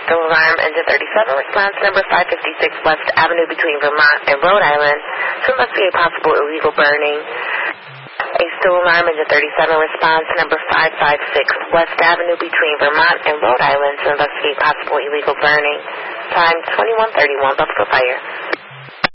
Still alarm engine 37, response number 556 West Avenue between Vermont and Rhode Island to investigate possible illegal burning. A still alarm engine 37, response number 556 West Avenue between Vermont and Rhode Island to investigate possible illegal burning. Time 21:31, Buffalo Fire.